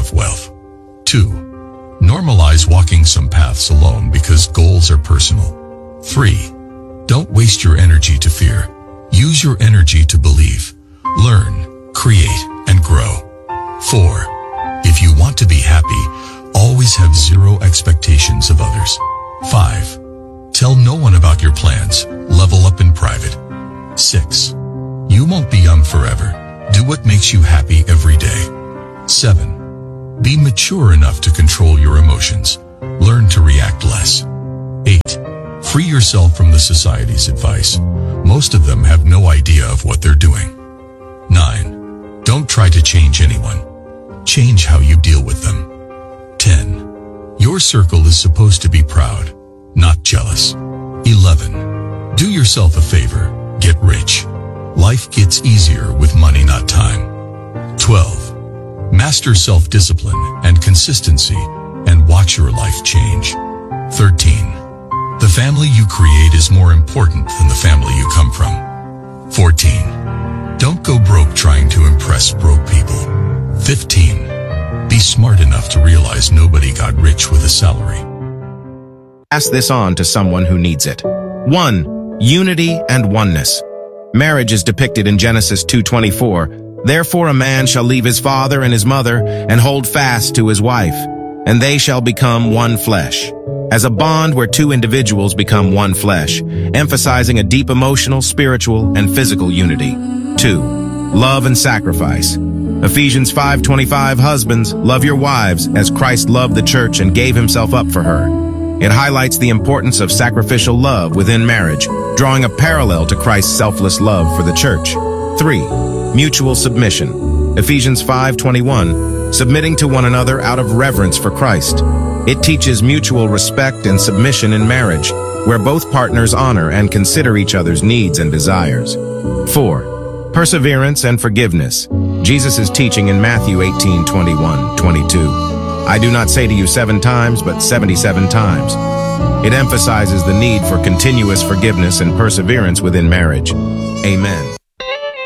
of wealth. 2. Normalize walking some paths alone because goals are personal. 3. Don't waste your energy to fear. Use your energy to believe, learn, create, and grow. 4. If you want to be happy, always have zero expectations of others. 5. Tell no one about your plans. Level up in private. 6. You won't be young forever. Do what makes you happy every day. 7. Be mature enough to control your emotions. Learn to react less. 8. Free yourself from the society's advice. Most of them have no idea of what they're doing. 9. Don't try to change anyone. Change how you deal with them. 10. Your circle is supposed to be proud, not jealous. 11. Do yourself a favor. Get rich. Life gets easier with money, not time. 12. Master self-discipline and consistency and watch your life change. 13. The family you create is more important than the family you come from. 14. Don't go broke trying to impress broke people. 15. Be smart enough to realize nobody got rich with a salary. Pass this on to someone who needs it. 1. Unity and oneness. Marriage is depicted in Genesis 2:24. Therefore a man shall leave his father and his mother and hold fast to his wife, and they shall become one flesh. As a bond where two individuals become one flesh, emphasizing a deep emotional, spiritual, and physical unity. 2. Love and sacrifice. Ephesians 5:25, husbands, love your wives as Christ loved the church and gave himself up for her. It highlights the importance of sacrificial love within marriage, drawing a parallel to Christ's selfless love for the church. 3. Mutual submission. Ephesians 5:21, submitting to one another out of reverence for Christ. It teaches mutual respect and submission in marriage, where both partners honor and consider each other's needs and desires. 4. Perseverance and forgiveness. Jesus' teaching in Matthew 18:21-22. I do not say to you 7 times, but 77 times. It emphasizes the need for continuous forgiveness and perseverance within marriage. Amen.